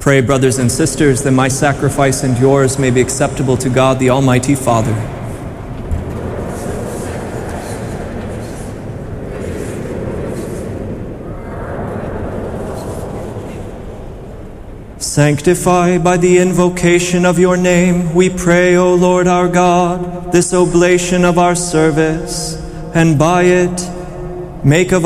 Pray, brothers and sisters, that my sacrifice and yours may be acceptable to God, the Almighty Father. Sanctify by the invocation of your name, we pray, O Lord our God, this oblation of our service, and by it make of